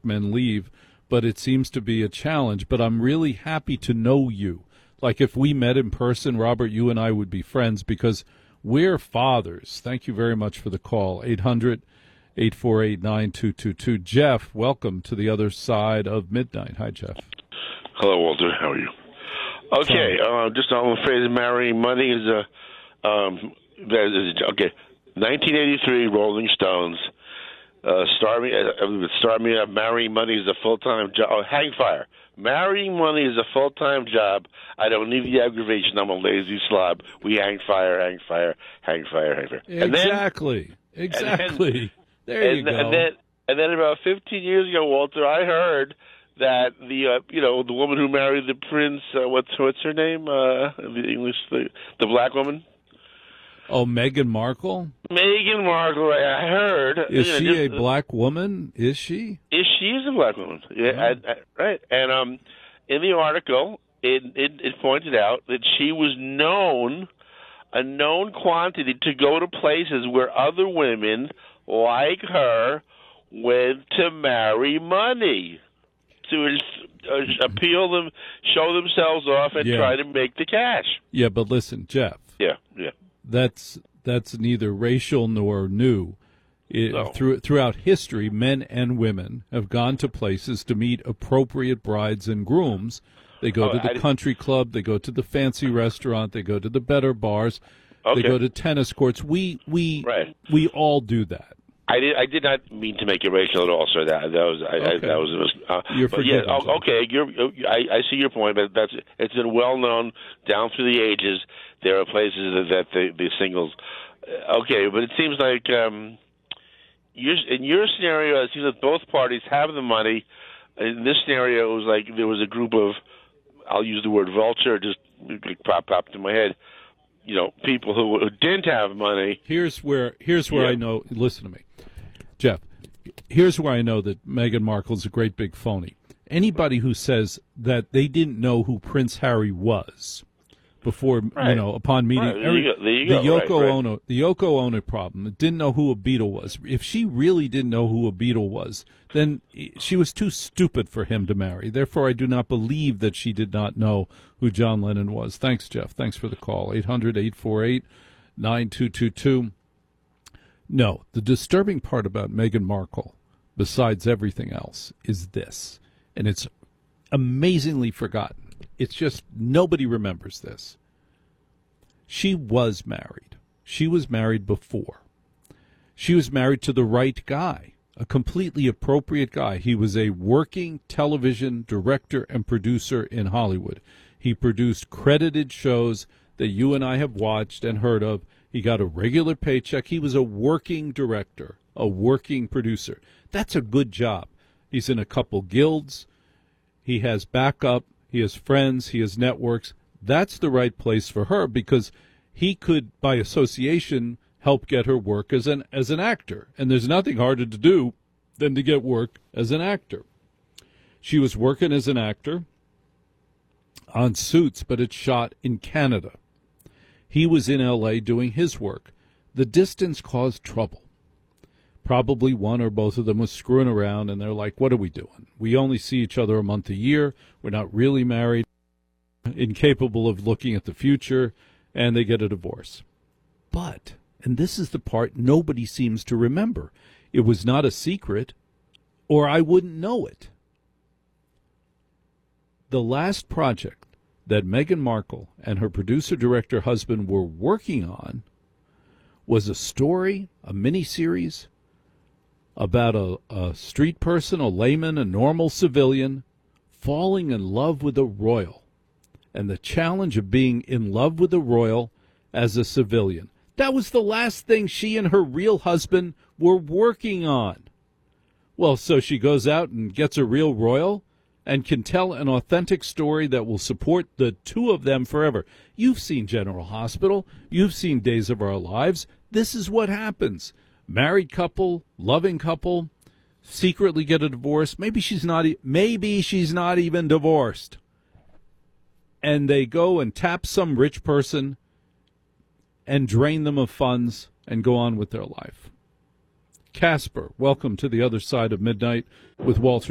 work men leave, but it seems to be a challenge. But I'm really happy to know you. Like if we met in person, Robert, you and I would be friends because we're fathers. Thank you very much for the call. 800-848-9222. Jeff, welcome to the other side of midnight. Hi, Jeff. Hello, Walter. How are you? Okay, just on the phrase "marrying money" is okay. 1983, Rolling Stones. Start me up. Marrying money is a full-time job. Oh, hang fire. Marrying money is a full-time job. I don't need the aggravation. I'm a lazy slob. We hang fire, hang fire, hang fire, hang fire. Exactly. There you go. And then about 15 years ago, Walter, I heard that the woman who married the prince, what's her name? The English, the black woman. Oh, Meghan Markle? Meghan Markle, I heard. Is she a black woman? Is she? She's a black woman. Yeah, right. And in the article, it pointed out that she was a known quantity to go to places where other women like her went to marry money, to appeal them, show themselves off, and try to make the cash. Yeah, but listen, Jeff. Yeah. That's neither racial nor new. Throughout history, men and women have gone to places to meet appropriate brides and grooms. They go to the country club. They go to the fancy restaurant. They go to the better bars. Okay. They go to tennis courts. We all do that. I did not mean to make it racial at all, sir. That was You're forgiven. Okay. I see your point, but it's been well known down through the ages. There are places that the singles. Okay, but it seems like in your scenario, it seems that both parties have the money. In this scenario, it was like there was a group of, I'll use the word vulture, just popped in my head. People who didn't have money. Here's where I know. Listen to me, Jeff. Here's where I know that Meghan Markle is a great big phony. Anybody who says that they didn't know who Prince Harry was before, upon meeting the Yoko Ono problem, didn't know who a Beatle was. If she really didn't know who a Beatle was, then she was too stupid for him to marry. Therefore, I do not believe that she did not know who John Lennon was. Thanks, Jeff. Thanks for the call. 800-848-9222. No, the disturbing part about Meghan Markle, besides everything else, is this, and it's amazingly forgotten. It's just nobody remembers this. She was married. She was married before. She was married to the right guy, a completely appropriate guy. He was a working television director and producer in Hollywood. He produced credited shows that you and I have watched and heard of. He got a regular paycheck. He was a working director, a working producer. That's a good job. He's in a couple guilds. He has backup. He has friends. He has networks. That's the right place for her because he could, by association, help get her work as an actor. And there's nothing harder to do than to get work as an actor. She was working as an actor on Suits, but it's shot in Canada. He was in L.A. doing his work. The distance caused trouble. Probably one or both of them was screwing around, and they're like, what are we doing? We only see each other a month a year. We're not really married, incapable of looking at the future, and they get a divorce. But, and this is the part nobody seems to remember, it was not a secret, or I wouldn't know it. The last project that Meghan Markle and her producer-director husband were working on was a story, a miniseries, about a street person, a layman, a normal civilian, falling in love with a royal, and the challenge of being in love with a royal as a civilian. That was the last thing she and her real husband were working on. Well, so she goes out and gets a real royal and can tell an authentic story that will support the two of them forever. You've seen General Hospital. You've seen Days of Our Lives. This is what happens. Married couple, loving couple, secretly get a divorce. Maybe she's not even divorced. And they go and tap some rich person and drain them of funds and go on with their life. Casper, welcome to the other side of midnight with Walter.